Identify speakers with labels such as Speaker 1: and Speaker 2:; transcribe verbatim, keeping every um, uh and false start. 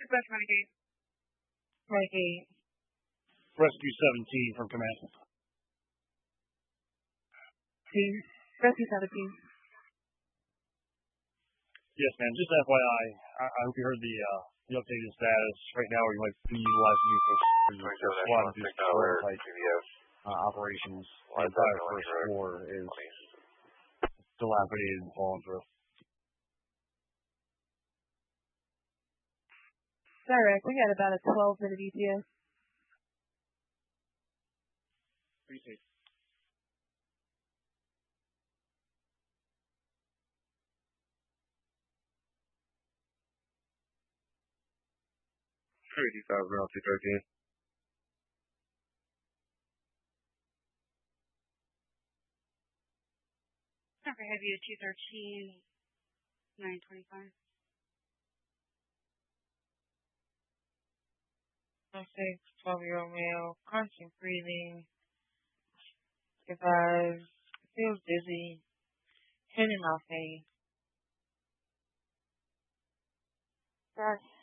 Speaker 1: Dispatch Renegade.
Speaker 2: Renegade.
Speaker 3: Rescue seventeen from command.
Speaker 2: Team. Rescue seventeen.
Speaker 3: Yes, ma'am. Just F Y I, I, I hope you heard the uh, the updated status. Right now, we might be utilizing you for SWAT induced terror type uh, operations. The entire first floor is dilapidated and fallen through.
Speaker 2: Direct, we got about a twelve minute E T A.
Speaker 3: Appreciate it.
Speaker 4: eighty-five zero two thirteen.
Speaker 1: Okay, have you a two thirteen nine twenty-five?
Speaker 2: six, twelve year old male, constant breathing, survives, feels dizzy, head and mouth pain. That's